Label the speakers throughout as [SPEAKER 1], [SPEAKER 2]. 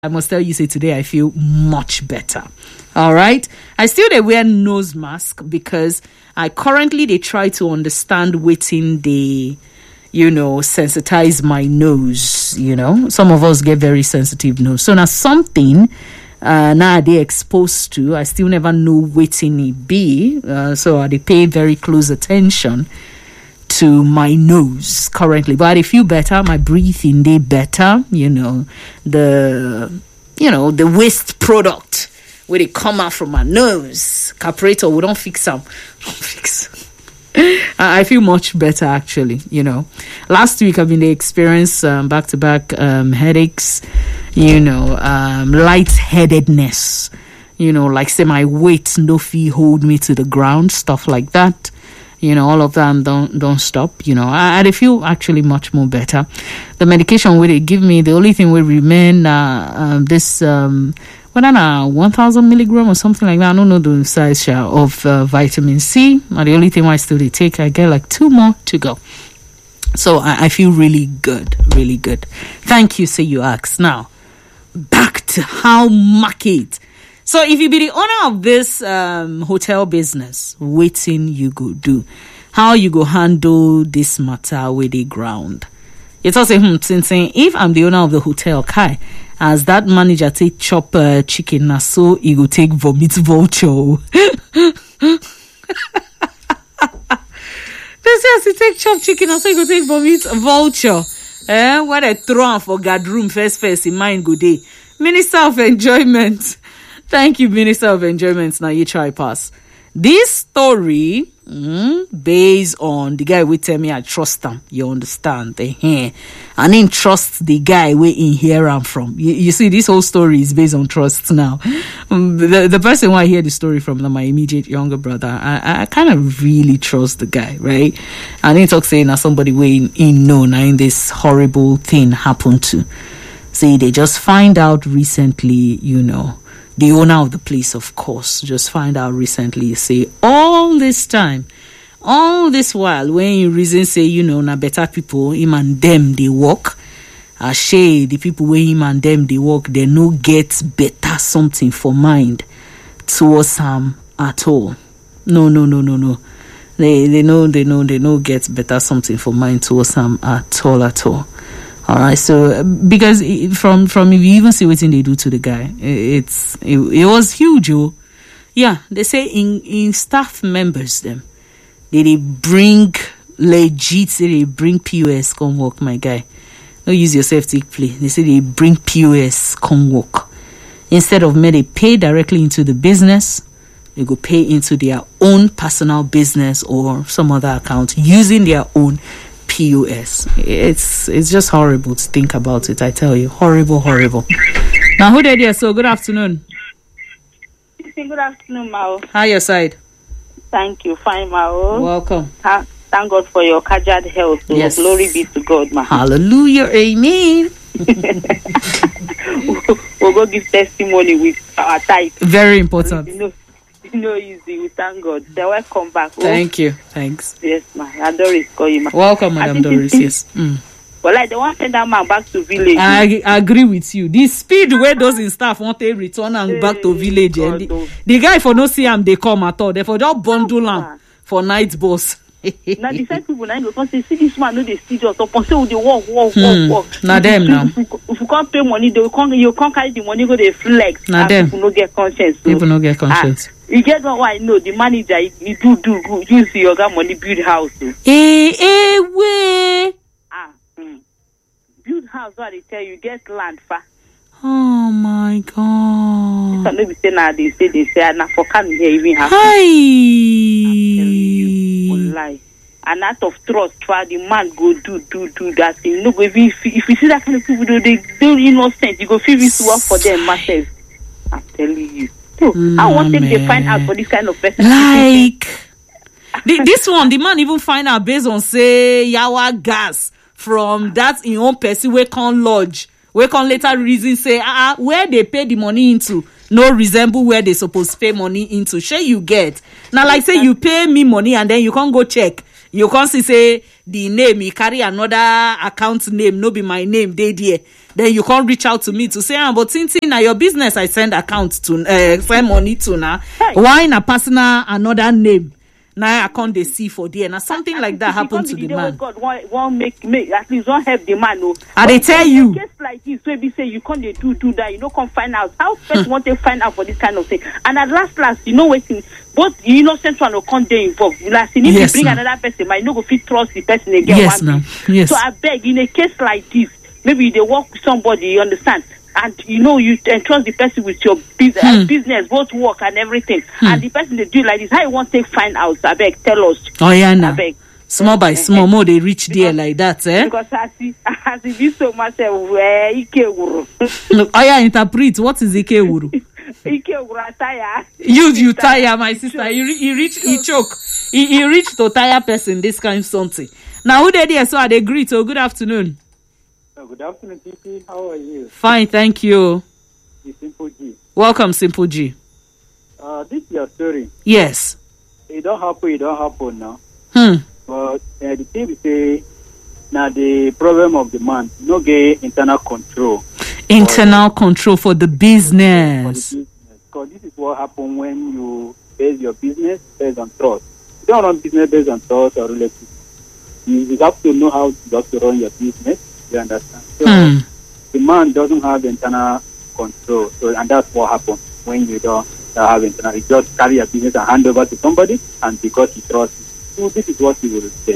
[SPEAKER 1] I must tell you, say today I feel much better. All right. I still they wear nose mask because I currently they try to understand waiting they, sensitize my nose. Some of us get very sensitive nose. So now something now they exposed to, I still never know waiting it be. So they pay very close attention to my nose currently, but I feel better. My breathing they better. The waste product where they come out from my nose. Carburetor, we don't fix them. I feel much better actually. Last week I've been experiencing back-to-back headaches. Lightheadedness. Like say my weight no fee hold me to the ground, stuff like that. All of them don't stop. I feel actually much more better. The medication where they give me, the only thing will remain this 1,000 milligram or something like that. I don't know the size of vitamin C. And the only thing I still take, I get like 2 more to go. So I feel really good, really good. Thank you. Say you ask. Now back to how market. So if you be the owner of this hotel business, waiting you go do, how you go handle this matter with the ground. It's also saying if I'm the owner of the hotel, Kai, as that manager take chop chicken, na so he go take vomit voucher. This yes, he take chop chicken, na so he go take vomit voucher. What I throw on for guard room first in mind go day. Minister of Enjoyment. Thank you, Minister of Enjoyment. Now you try pass. This story, based on the guy will tell me I trust him. You understand? I didn't trust the guy where in here I'm from. You see, this whole story is based on trust now. The person who I hear the story from, my immediate younger brother, I kind of really trust the guy, right? I didn't talk saying that somebody way in know now this horrible thing happened to. See, they just find out recently, the owner of the place, of course, just find out recently, say, all this time, all this while, when you reason say, na better people, him and them, they work, the people where him and them, they work, they no get better something for mind towards him at all. No. They no get better something for mind towards him at all. All right, so because from if you even see what they do to the guy, it was huge. Oh, yeah. They say in staff members them, they bring legit. They bring POS come work, my guy. Don't use your safety play. They say they bring POS come work instead of they pay directly into the business. They go pay into their own personal business or some other account using their own POS. It's just horrible to think about it. I tell you, horrible. Now, who there? So, good afternoon.
[SPEAKER 2] Good afternoon, Mao.
[SPEAKER 1] How your side?
[SPEAKER 2] Thank you, fine, Mao.
[SPEAKER 1] Welcome.
[SPEAKER 2] Thank God for your kajad health. So yes. Glory be to God, ma.
[SPEAKER 1] Hallelujah, amen.
[SPEAKER 2] We'll go give testimony with our type.
[SPEAKER 1] Very important.
[SPEAKER 2] Easy. We thank God. They're welcome back.
[SPEAKER 1] Thank you. Thanks.
[SPEAKER 2] Yes, ma. Doris, call you, ma.
[SPEAKER 1] Welcome, Madam Doris. Yes.
[SPEAKER 2] Well, they want to send that man back to village.
[SPEAKER 1] I agree with you. The speed where those in staff want to return and back to village. And the guy for no see him, they come at all. Therefore, just bundle him for night boss.
[SPEAKER 2] Now the same people now go say, see this man, no they see us upon say they walk.
[SPEAKER 1] Now them now.
[SPEAKER 2] If you can't pay money, you can't carry the money, go they flex.
[SPEAKER 1] Now them.
[SPEAKER 2] People no get conscience.
[SPEAKER 1] People no get conscience.
[SPEAKER 2] You get what I know, the manager, he do good, use your money, build house.
[SPEAKER 1] Way.
[SPEAKER 2] Build house, what they tell you, get land far.
[SPEAKER 1] Oh my God.
[SPEAKER 2] So maybe say now they say, and for coming here, even have.
[SPEAKER 1] Hi.
[SPEAKER 2] Lie. And out of trust, try the man go do that thing. No, if you see that kind of people, they're innocent. You go feel this work for them, myself. I'm telling you. So, I want them to find out for this kind of person.
[SPEAKER 1] Like this one, the man even find out based on say yawa gas from that in own person we can lodge. We can later reason say where they pay the money into no resemble where they supposed to pay money into. Sure you get. Now like say you pay me money and then you can't go check. You can't see say the name, you carry another account name, no be my name, they there. then you can't reach out to me to say, but Tintin, now your business I send account to send money to now.
[SPEAKER 2] Hey.
[SPEAKER 1] Why in a personal another name? Now I can't they see for there. Now something like that happened to the man.
[SPEAKER 2] God won't make at least won't help the man. No.
[SPEAKER 1] And they tell you.
[SPEAKER 2] Just like this, so say you can't do that. You know, come find out how first want to find out for this kind of thing. And at last, you know, waiting. Both the innocent one will come there involved. Like, if you bring another person, might not go fit trust the person again.
[SPEAKER 1] Yes, no. Yes.
[SPEAKER 2] So I beg, in a case like this, maybe they work with somebody, you understand, and you know you entrust the person with your business, both work and everything, and the person they do like this. How you want to find out? I beg, tell us.
[SPEAKER 1] Oh yeah, no.
[SPEAKER 2] I beg.
[SPEAKER 1] Small by small, more they reach there like that, eh?
[SPEAKER 2] Because I see this so much. Ike wuru.
[SPEAKER 1] Oh yeah, interpret. What is Ike wuru?
[SPEAKER 2] Ike wuru tire.
[SPEAKER 1] You tire, my sister. He choke. He reached to tire person. This kind of something. Now who they there? So they greet. So good afternoon.
[SPEAKER 3] Good afternoon, Titi. How are you?
[SPEAKER 1] Fine, thank you.
[SPEAKER 3] It's Simple G.
[SPEAKER 1] Welcome, Simple G.
[SPEAKER 3] This is your story.
[SPEAKER 1] Yes.
[SPEAKER 3] It don't happen now. But the thing we say, now the problem of the man, no get internal control.
[SPEAKER 1] Internal control for the business.
[SPEAKER 3] Because this is what happens when you base your business based on trust. You don't run business based on trust or relationship. You have to know how to run your business. You understand? So the man doesn't have internal control. So, and that's what happens when you don't have internal. You just carry your business and hand over to somebody, and because he trusts you. So this is what he will say.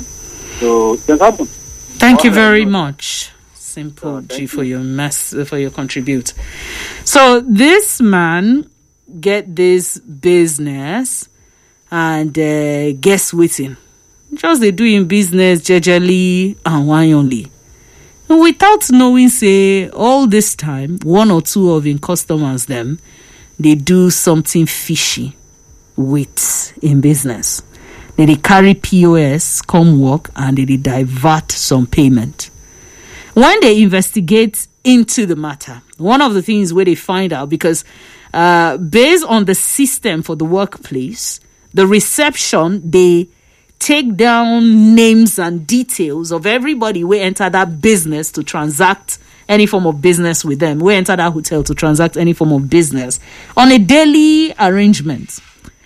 [SPEAKER 3] So it can happen.
[SPEAKER 1] Thank you very much, Simple G, for your contribute. So this man get this business, and guess waiting. Just they doing business jejely and one only. Without knowing, say, all this time, one or two of in customers them, they do something fishy with in business. They carry POS, come work, and they divert some payment. When they investigate into the matter, one of the things where they find out, because based on the system for the workplace, the reception, they take down names and details of everybody who enter that business to transact any form of business with them, who enter that hotel to transact any form of business on a daily arrangement.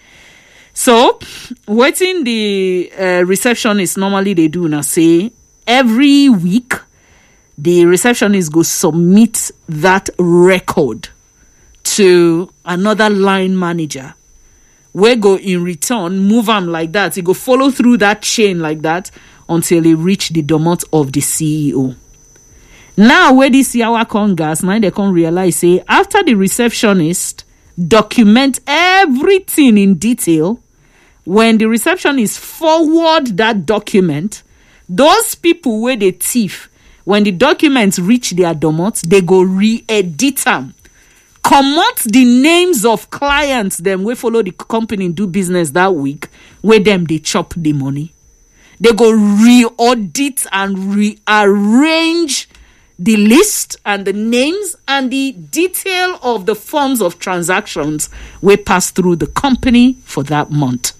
[SPEAKER 1] So, waiting the receptionist normally they do now say every week the receptionist go submit that record to another line manager. We go in return, move them like that. He go follow through that chain like that until he reach the domot of the CEO. Now, where this Yawa Congas, now they can realize, say, after the receptionist document everything in detail, when the receptionist forward that document, those people where they thief, when the documents reach their domot, they go re-edit them. Commot the names of clients them we follow the company do business that week, where them they chop the money. They go re-audit and rearrange the list and the names and the detail of the forms of transactions we pass through the company for that month.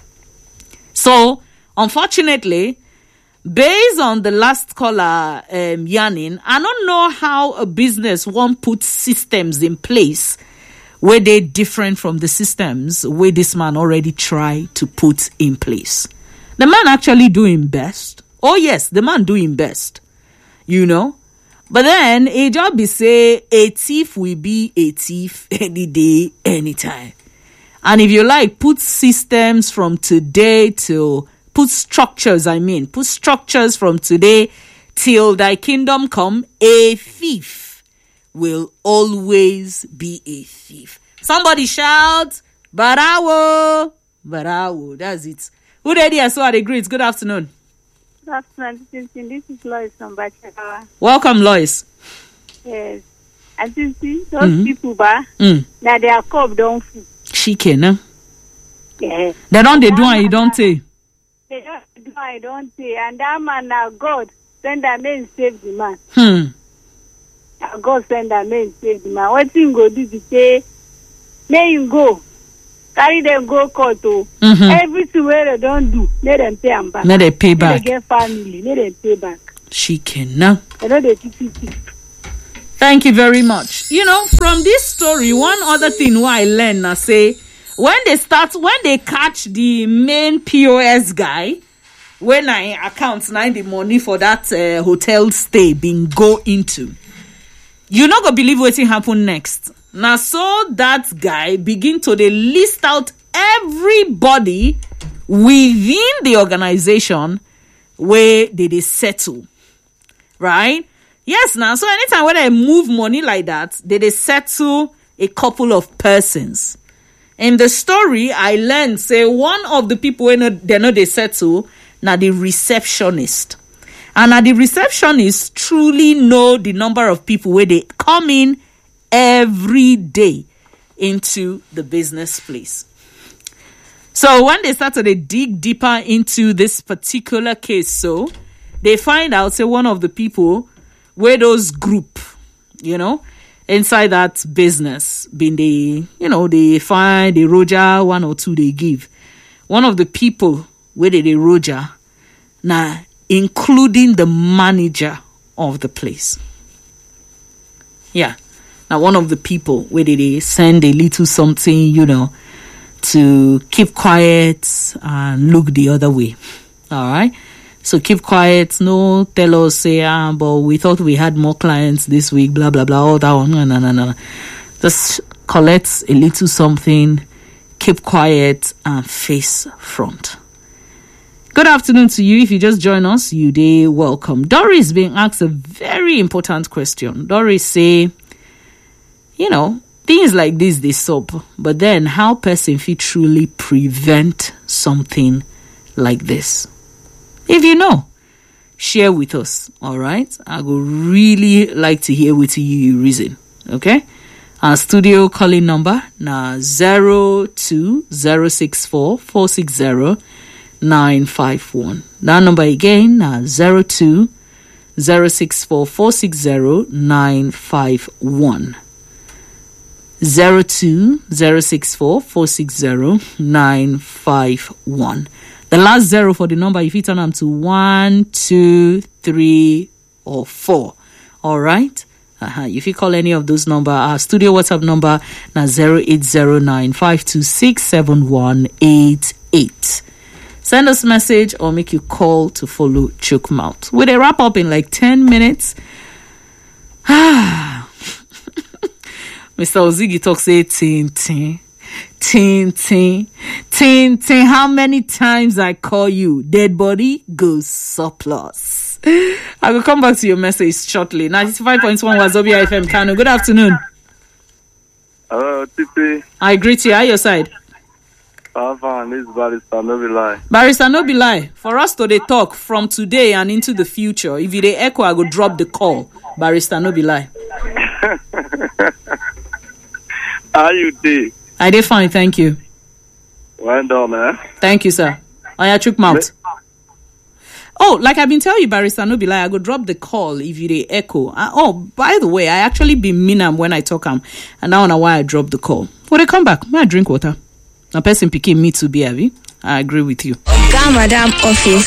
[SPEAKER 1] So, unfortunately, based on the last caller yarning, I don't know how a business won't put systems in place where they're different from the systems where this man already tried to put in place. The man actually doing best. Oh yes, the man doing best. You know? But then, a job be say, a thief will be a thief any day, anytime. And if you like, put systems from today till... Put structures from today till thy kingdom come. A thief will always be a thief. Somebody shout, Barawo. Barawo, that's it. Who there here? So I agree. Good afternoon.
[SPEAKER 4] Good afternoon. This is Lois from Bachela.
[SPEAKER 1] Welcome, Lois.
[SPEAKER 4] Yes. And you see, those people, now their cup don't fool.
[SPEAKER 1] She can, huh?
[SPEAKER 4] Yeah.
[SPEAKER 1] They do and you don't say.
[SPEAKER 4] They don't do, I don't say. And that man, now God, send that man save the man. Now God send that man save the man. What thing go do to say, may him go. Carry them go court. Everything where they don't do, let them pay them back.
[SPEAKER 1] Let them pay back.
[SPEAKER 4] They get family, let them pay back.
[SPEAKER 1] She can now.
[SPEAKER 4] I know they keep it.
[SPEAKER 1] Thank you very much. From this story, one other thing I learned now say, when they catch the main POS guy, when I account the money for that hotel stay being go into, you not gonna believe what happen next. Now, so that guy begin to they list out everybody within the organization where they settle, right? Yes, now, so anytime when I move money like that, they settle a couple of persons. In the story, I learned, say, one of the people when they settle, now the receptionist. And now the receptionist truly know the number of people where they come in every day into the business place. So when they start to dig deeper into this particular case, so they find out, say, one of the people where those group, inside that business, been they find the Roger 1 or 2 they give. One of the people where they Roger, now including the manager of the place. Yeah. Now one of the people where they send a little something, to keep quiet and look the other way. All right. So keep quiet. No, tell us, say, but we thought we had more clients this week, blah, blah, blah, all that one. No. Just collect a little something, keep quiet, and face front. Good afternoon to you. If you just join us, you day welcome. Doris being asked a very important question. Doris say, things like this, they sup. But then how person fit truly prevent something like this? If you know, share with us, all right? I would really like to hear what you reason, okay? Our studio calling number now 02-064-460-951. That number again now 02-064-460-951. 02-064-460-951. The last 0 for the number, if you turn them to 1, 2, 3, or 4. All right? If you call any of those numbers, our studio WhatsApp number now 0809-526-7188. Send us a message or make you call to follow Chook Mouth. Will they wrap up in like 10 minutes? Mr. Ozigi talks say tin. How many times I call you? Dead body goes surplus. I will come back to your message shortly. 95.1 Wazobia FM Kano. Good afternoon.
[SPEAKER 5] Hello, Tipi.
[SPEAKER 1] I greet you. How your side?
[SPEAKER 5] Fine. This is Barrister No Be Lie.
[SPEAKER 1] Barrister No Be Lie. For us to they talk from today and into the future. If you they echo, I go drop the call. Barrister No Be Lie.
[SPEAKER 5] How you do?
[SPEAKER 1] I did fine, thank you.
[SPEAKER 5] Well done, man.
[SPEAKER 1] Thank you, sir. I Chook Mouth. Oh, like I've been telling you, Barrister No Be Lie, I go drop the call if you they echo. By the way, I actually be mean when I talk and now on why I drop the call. When I come back, may I drink water? A person picking me to be heavy. I agree with you.
[SPEAKER 6] Madam Office.